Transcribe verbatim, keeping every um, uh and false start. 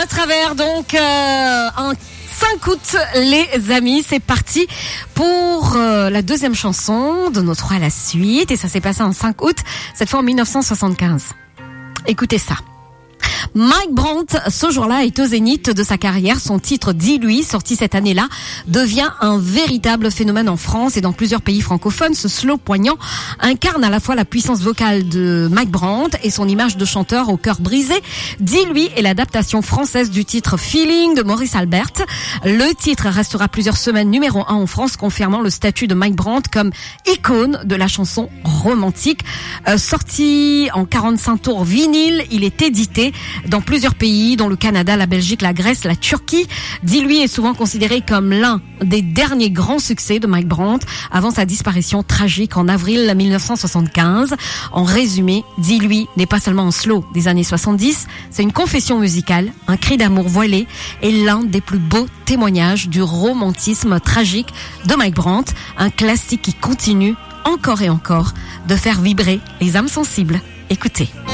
travers donc euh, un cinq août, les amis, c'est parti pour euh, la deuxième chanson de notre à la suite, et ça s'est passé en cinq août, cette fois en dix-neuf cent soixante-quinze. Écoutez ça. Mike Brandt, ce jour-là, est au zénith de sa carrière. Son titre « Dis-lui », sorti cette année-là, devient un véritable phénomène en France et dans plusieurs pays francophones. Ce slow poignant incarne à la fois la puissance vocale de Mike Brandt et son image de chanteur au cœur brisé. « Dis-lui » est l'adaptation française du titre « Feeling » de Maurice Albert. Le titre restera plusieurs semaines numéro un en France, confirmant le statut de Mike Brandt comme icône de la chanson romantique. Euh, sorti en quarante-cinq tours vinyle, il est édité dans plusieurs pays, dont le Canada, la Belgique, la Grèce, la Turquie. Dis-lui est souvent considéré comme l'un des derniers grands succès de Mike Brandt avant sa disparition tragique en avril dix-neuf cent soixante-quinze. En résumé, Dis-lui n'est pas seulement un slow des années soixante-dix, c'est une confession musicale, un cri d'amour voilé et l'un des plus beaux témoignages du romantisme tragique de Mike Brandt, un classique qui continue encore et encore de faire vibrer les âmes sensibles. Écoutez.